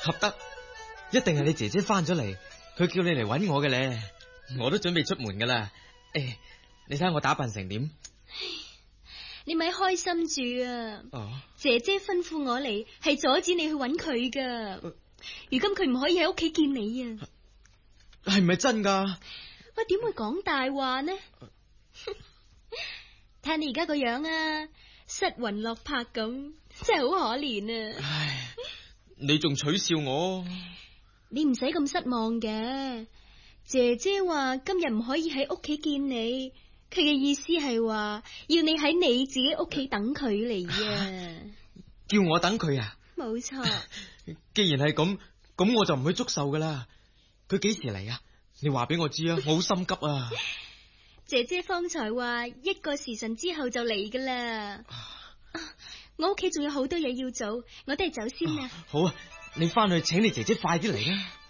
合得，一定係你姐姐翻咗嚟，佢叫你嚟搵我嘅咧。我都準備出門噶啦。你睇下我打扮成點？ 你咪開心住啊！ 哦， 姐姐吩咐我嚟，係阻止你去搵佢噶。如今佢唔可以喺屋企見你啊！ 係咪真噶？ 喂，點會講大話呢？睇你而家個樣啊，失魂落魄咁，真係好可憐啊！ 唉，你仲取笑我？ 你唔使咁失望嘅。姐姐話今日唔可以喺屋企見你，佢嘅意思係話要你喺你自己屋企等佢嚟啊！ 叫我等佢啊？ 冇錯。 既然係咁，咁我就唔去祝壽噶啦。佢幾時嚟啊？你話俾我知啊，我好心急啊！ 姐姐方才話1個時辰之後就嚟噶啦。我屋企仲有好多嘢要做，我都係走先啦。 好啊，你翻去請你姐姐快啲嚟啦。